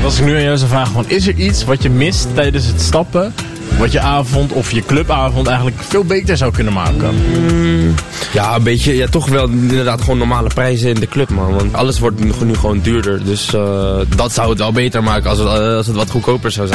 Want als ik nu aan jou zou vragen, van, is er iets wat je mist tijdens het stappen, wat je avond of je clubavond eigenlijk veel beter zou kunnen maken? Ja, een beetje, ja, toch wel inderdaad gewoon normale prijzen in de club, man. Want alles wordt nu gewoon duurder. Dus dat zou het wel beter maken als het wat goedkoper zou zijn.